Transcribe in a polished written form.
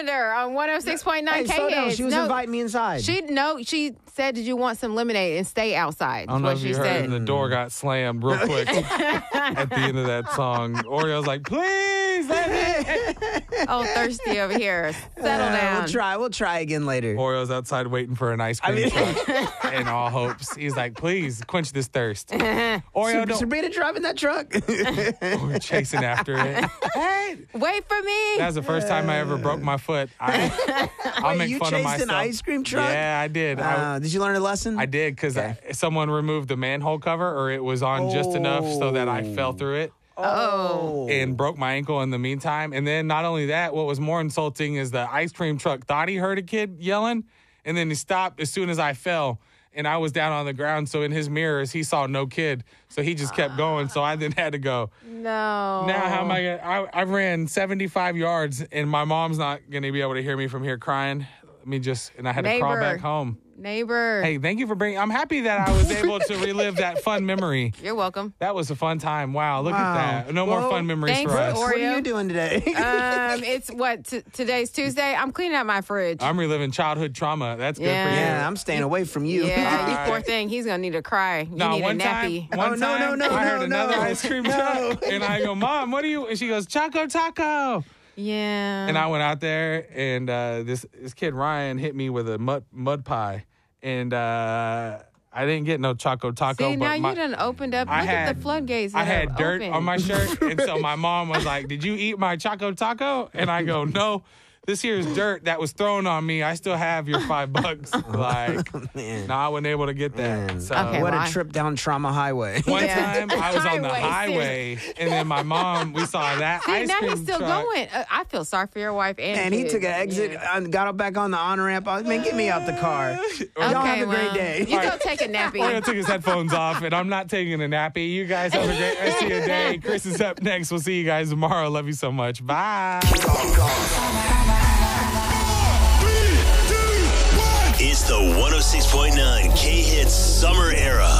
Lavender on 106.9 Hey, slow down. K-Hits. She was inviting me inside. She said, did you want some lemonade and stay outside? I don't know What if she you heard, said. and the door got slammed real quick at the end of that song. Oreo's like, please, let me. Oh, thirsty over here. Settle down. We'll try again later. Oreo's outside waiting for an ice cream truck in all hopes. He's like, please quench this thirst. Oreo, don't. Sabrina driving that truck. We're chasing after it. Hey, Wait for me. that was the first time I ever broke my foot. I'll make you fun of chased myself. an ice cream truck? Yeah, I did. Did you learn a lesson? I did because someone removed the manhole cover, or it was on just enough so that I fell through it. Oh. And broke my ankle in the meantime. And then not only that, what was more insulting is the ice cream truck thought he heard a kid yelling, and then he stopped as soon as I fell. And I was down on the ground, so in his mirrors, he saw no kid. So he just kept going, so I then had to go. No. Now, how am I going to... I ran 75 yards, and my mom's not going to be able to hear me from here crying. And I had to crawl back home. Neighbor. Hey, thank you for bringing... I'm happy that I was able to relive that fun memory. You're welcome. That was a fun time. Wow, look at that. No more fun memories thanks, for us. Oreo. What are you doing today? It's what? Today's Tuesday? I'm cleaning out my fridge. I'm reliving childhood trauma. That's good for you. Yeah, I'm staying away from you. Yeah, you All poor right. thing. He's going to need to cry. You need one a nappy. time, I heard another ice cream truck, and I go, Mom, what are you? And she goes, Choco Taco. Yeah. And I went out there, and this kid Ryan hit me with a mud pie, and I didn't get no Choco Taco. See, but now you done opened up. Look at the floodgates. I had that dirt opened. on my shirt, and so my mom was like, "Did you eat my Choco Taco?" And I go, "No." This here is dirt that was thrown on me. I still have your $5. Like, Man. no, I wasn't able to get that. Man. So. Okay, What well, a trip down Trauma Highway. One time I was on the Highway, highway, and then my mom, we saw that See, ice now cream he's still truck. going. I feel sorry for your wife and And he kids. took an exit, Yeah. got up back on the on ramp. I was, man, get me out the car. Y'all Okay, have a great well, day. You go take a nappy. Oreo took his headphones off, and I'm not taking a nappy. You guys have a great rest of your day. Chris is up next. We'll see you guys tomorrow. Love you so much. Bye. It's the 106.9 K-Hits Summer Era.